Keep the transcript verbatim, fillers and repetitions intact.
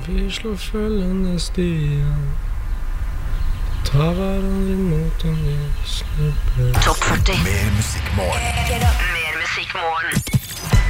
Vi slår følgende stier, tar hverandre imot om vi slipper. Topp førti. Mer musikk morgen. Mer musikk morgen.